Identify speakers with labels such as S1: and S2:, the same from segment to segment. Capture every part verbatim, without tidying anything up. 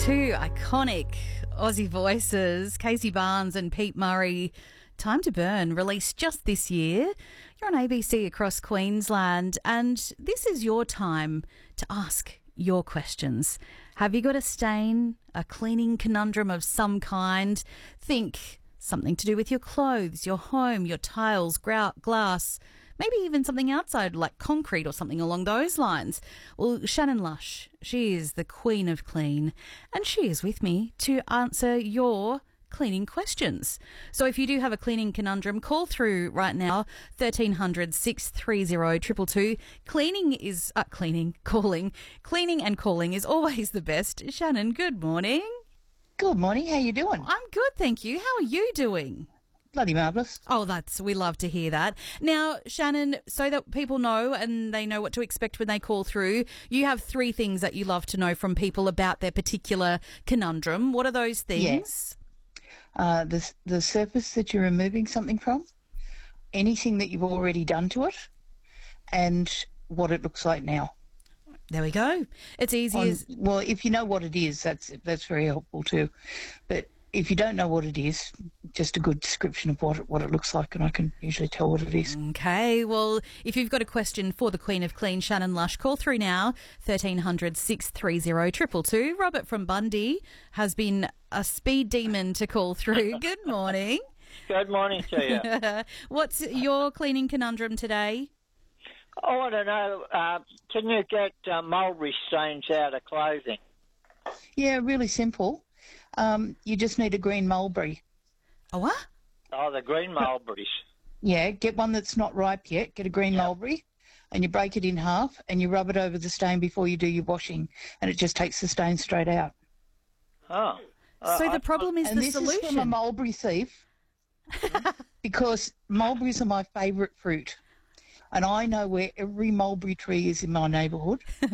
S1: Two iconic Aussie voices, Casey Barnes and Pete Murray. Time to Burn, released just this year. You're on A B C across Queensland, and this is your time to ask your questions. Have you got a stain, a cleaning conundrum of some kind? Think something to do with your clothes, your home, your tiles, grou- glass, maybe even something outside like concrete or something along those lines. Well, Shannon Lush, she is the queen of clean, and she is with me to answer your cleaning questions. So if you do have a cleaning conundrum, call through right now, thirteen hundred, six three zero, two two two. Cleaning is, uh, cleaning, calling, cleaning and calling is always the best. Shannon, good morning.
S2: Good morning. How you doing?
S1: I'm good, thank you. How are you doing?
S2: Bloody marvellous.
S1: Oh, that's, we love to hear that. Now, Shannon, so that people know and they know what to expect when they call through, you have three things that you love to know from people about their particular conundrum. What are those things?
S2: Yes. Uh, the, the surface that you're removing something from, anything that you've already done to it, and what it looks like now.
S1: There we go. It's easy
S2: On,
S1: as...
S2: Well, if you know what it is, that's that's very helpful too. But if you don't know what it is, just a good description of what it, what it looks like, and I can usually tell what it is.
S1: Okay, well, if you've got a question for the Queen of Clean, Shannon Lush, call through now, thirteen hundred, six three zero, two two two. Robert from Bundy has been a speed demon to call through. Good morning.
S3: Good morning to you.
S1: What's your cleaning conundrum today?
S3: I want to know, uh, can you get uh, mulberry stains out of clothing?
S2: Yeah, really simple. Um, you just need a green mulberry.
S1: A what?
S3: Oh, the green mulberries.
S2: Yeah, get one that's not ripe yet. Get a green
S3: Yep.
S2: mulberry, and you break it in half, and you rub it over the stain before you do your washing, and it just takes the stain straight out.
S3: Oh. Uh,
S1: So
S3: I-
S1: the problem is
S2: And
S1: the
S2: this is from a
S1: solution.
S2: mulberry thief, because mulberries are my favourite fruit. And I know where every mulberry tree is in my neighbourhood so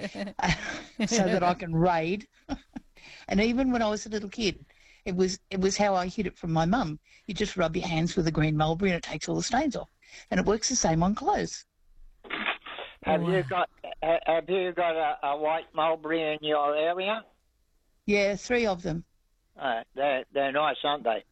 S2: that I can raid. And even when I was a little kid, it was it was how I hid it from my mum. You just rub your hands with a green mulberry and it takes all the stains off. And it works the same on clothes.
S3: Have
S1: Wow.
S3: you got ha- Have you got a, a white mulberry in your area?
S2: Yeah, three of them.
S3: Uh, they're they're nice, aren't they?